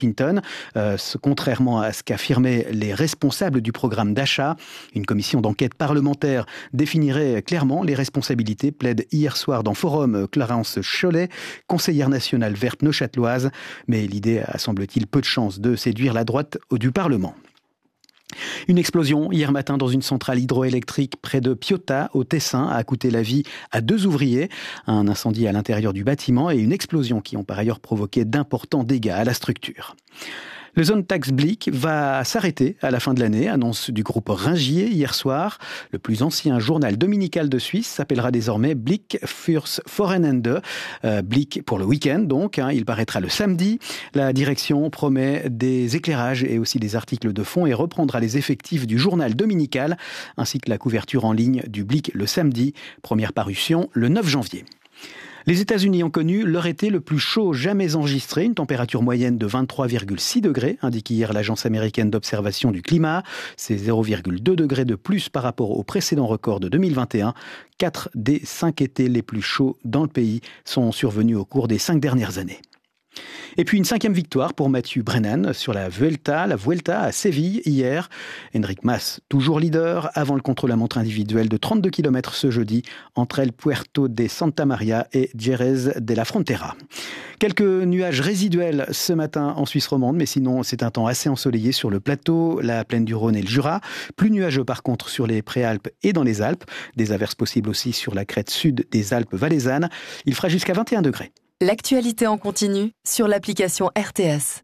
Washington, contrairement à ce qu'affirmaient les responsables du programme d'achat. Une commission d'enquête parlementaire définirait clairement les responsabilités, plaide hier soir dans Forum Clarence Chollet, conseillère nationale verte neuchâteloise. Mais l'idée a, semble-t-il, peu de chance de séduire la droite du Parlement. Une explosion hier matin dans une centrale hydroélectrique près de Piotta, au Tessin, a coûté la vie à 2 ouvriers. Un incendie à l'intérieur du bâtiment et une explosion qui ont par ailleurs provoqué d'importants dégâts à la structure. Le Zone Tax Blick va s'arrêter à la fin de l'année, annonce du groupe Ringier hier soir. Le plus ancien journal dominical de Suisse s'appellera désormais Blick fürs Wochenende. Blick pour le week-end donc, il paraîtra le samedi. La direction promet des éclairages et aussi des articles de fond et reprendra les effectifs du journal dominical ainsi que la couverture en ligne du Blick le samedi. Première parution le 9 janvier. Les États-Unis ont connu leur été le plus chaud jamais enregistré, une température moyenne de 23,6 degrés, indique hier l'Agence américaine d'observation du climat. C'est 0,2 degrés de plus par rapport au précédent record de 2021. 4 des 5 étés les plus chauds dans le pays sont survenus au cours des 5 dernières années. Et puis une 5e victoire pour Mathieu Brennan sur la Vuelta à Séville hier. Enric Mas, toujours leader, avant le contre-la-montre individuel de 32 km ce jeudi entre El Puerto de Santa Maria et Jerez de la Frontera. Quelques nuages résiduels ce matin en Suisse romande, mais sinon c'est un temps assez ensoleillé sur le plateau, la plaine du Rhône et le Jura. Plus nuageux par contre sur les Préalpes et dans les Alpes. Des averses possibles aussi sur la crête sud des Alpes valaisannes. Il fera jusqu'à 21 degrés. L'actualité en continu sur l'application RTS.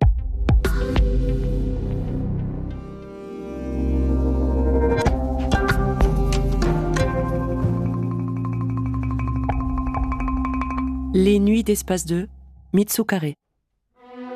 Les nuits d'Espace 2, Mitsukare.